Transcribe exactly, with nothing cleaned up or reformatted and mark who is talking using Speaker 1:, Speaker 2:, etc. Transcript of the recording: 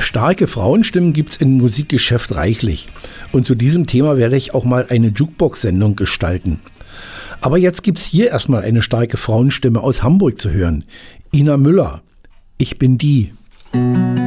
Speaker 1: Starke Frauenstimmen gibt's im Musikgeschäft reichlich. Und zu diesem Thema werde ich auch mal eine Jukebox-Sendung gestalten. Aber jetzt gibt's hier erstmal eine starke Frauenstimme aus Hamburg zu hören. Ina Müller. Ich bin die.